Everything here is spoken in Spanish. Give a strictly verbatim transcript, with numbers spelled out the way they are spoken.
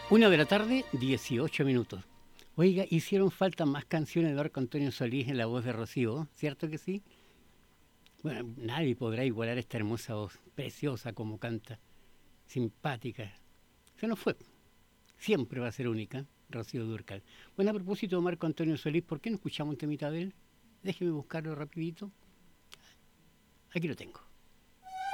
Una de la tarde, dieciocho minutos. Oiga, hicieron falta más canciones de Marco Antonio Solís en la voz de Rocío, ¿cierto que sí? Bueno, nadie podrá igualar esta hermosa voz, preciosa como canta, simpática. Se nos fue, siempre va a ser única, Rocío Dúrcal. Bueno, a propósito de Marco Antonio Solís, ¿por qué no escuchamos un temita de él? Déjeme buscarlo rapidito. Aquí lo tengo.